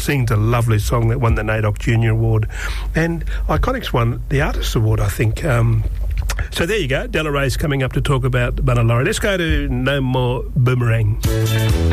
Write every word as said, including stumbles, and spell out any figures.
sings a lovely song that won the NAIDOC Junior Award. And Iconics won the Artist Award, I think. Um, so there you go. Della Ray's coming up to talk about Bunalora. Let's go to No More Boomerang.